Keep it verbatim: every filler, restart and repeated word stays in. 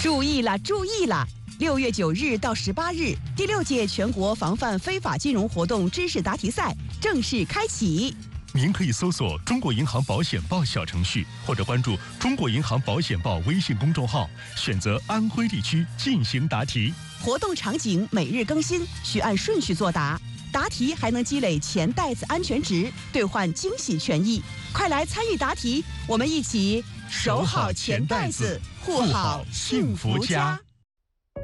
注意了，注意了！六月九日到十八日，第六届全国防范非法金融活动知识答题赛正式开启。 您可以搜索中国银行保险报小程序，或者关注中国银行保险报微信公众号，选择安徽地区进行答题。 活动场景每日更新，需按顺序作答。答题还能积累钱袋子安全值，兑换惊喜权益。快来参与答题，我们一起守好钱袋子，护好幸福家。